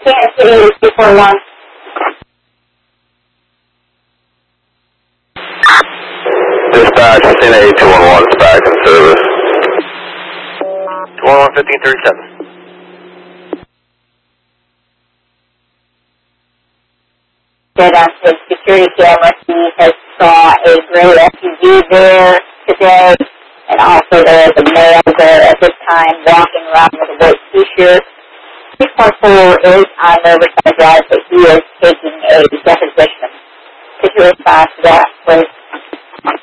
Kansas City 241. Dispatch, CNA 211 is back in service. 211, 1537. On his security camera, he has saw a gray SUV there today, and also there is a male there at this time walking around with a white t-shirt. 614 is on Riverside Drive, but he is taking a deposition. Could you respond to that, please?